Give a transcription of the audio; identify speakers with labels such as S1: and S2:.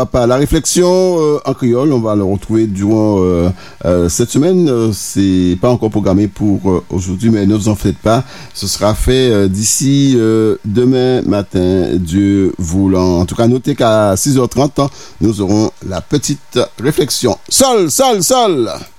S1: La réflexion en créole, on va le retrouver durant cette semaine. C'est pas encore programmé pour aujourd'hui, mais ne vous en faites pas. Ce sera fait d'ici demain matin, Dieu voulant. En tout cas, notez qu'à 6h30, nous aurons la petite réflexion. Sol, sol, sol!